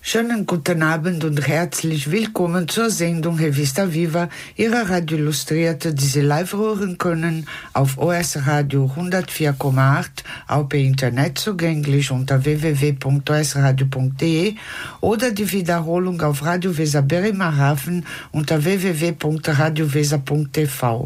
Schönen guten Abend und herzlich willkommen zur Sendung Revista Viva, Ihrer Radio Illustrierte, die Sie live hören können auf OS Radio 104,8, auch per Internet zugänglich unter www.osradio.de oder die Wiederholung auf Radio Weser Bremerhaven unter www.radioweser.tv.